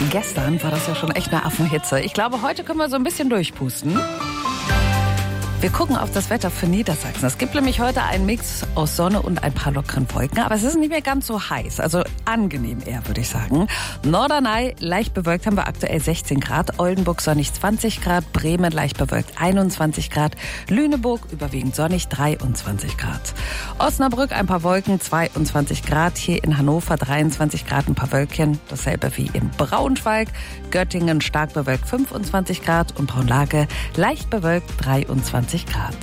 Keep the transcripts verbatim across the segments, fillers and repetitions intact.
Gestern war das ja schon echt eine Affenhitze. Ich glaube, heute können wir so ein bisschen durchpusten. Wir gucken auf das Wetter für Niedersachsen. Es gibt nämlich heute einen Mix aus Sonne und ein paar lockeren Wolken. Aber es ist nicht mehr ganz so heiß. Also angenehm eher, würde ich sagen. Norderney leicht bewölkt haben wir aktuell sechzehn Grad. Oldenburg sonnig zwanzig Grad. Bremen leicht bewölkt einundzwanzig Grad. Lüneburg überwiegend sonnig dreiundzwanzig Grad. Osnabrück ein paar Wolken zweiundzwanzig Grad. Hier in Hannover dreiundzwanzig Grad, ein paar Wölkchen. Dasselbe wie in Braunschweig. Göttingen stark bewölkt fünfundzwanzig Grad. Und Braunlage leicht bewölkt dreiundzwanzig Grad.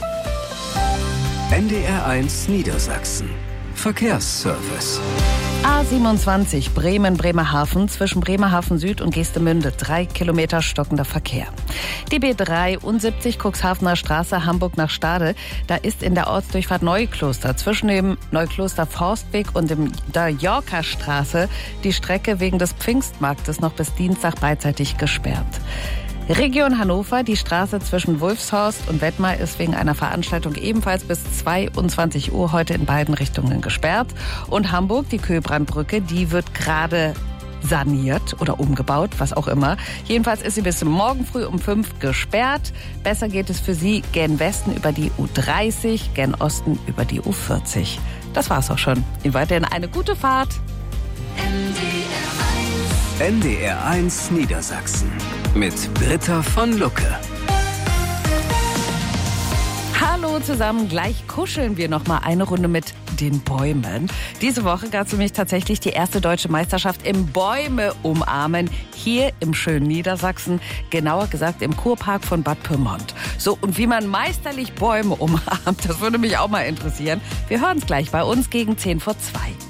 N D R eins Niedersachsen. Verkehrsservice. A siebenundzwanzig Bremen-Bremerhaven zwischen Bremerhaven Süd und Geestemünde. Drei Kilometer stockender Verkehr. Die B dreiundsiebzig Cuxhavener Straße Hamburg nach Stade. Da ist in der Ortsdurchfahrt Neukloster zwischen dem Neukloster Forstweg und dem der Yorker Straße die Strecke wegen des Pfingstmarktes noch bis Dienstag beidseitig gesperrt. Region Hannover, die Straße zwischen Wulfshorst und Wettmar ist wegen einer Veranstaltung ebenfalls bis zweiundzwanzig Uhr heute in beiden Richtungen gesperrt. Und Hamburg, die Köhlbrandbrücke, die wird gerade saniert oder umgebaut, was auch immer. Jedenfalls ist sie bis morgen früh um fünf gesperrt. Besser geht es für Sie gen Westen über die U dreißig, gen Osten über die U vierzig. Das war's auch schon. Ihnen weiterhin eine gute Fahrt. N D R eins Niedersachsen mit Britta von Lucke. Hallo zusammen, gleich kuscheln wir noch mal eine Runde mit den Bäumen. Diese Woche gab es nämlich tatsächlich die erste deutsche Meisterschaft im Bäume umarmen hier im schönen Niedersachsen, genauer gesagt im Kurpark von Bad Pyrmont. So, und wie man meisterlich Bäume umarmt, das würde mich auch mal interessieren. Wir hören es gleich bei uns gegen zehn vor zwei.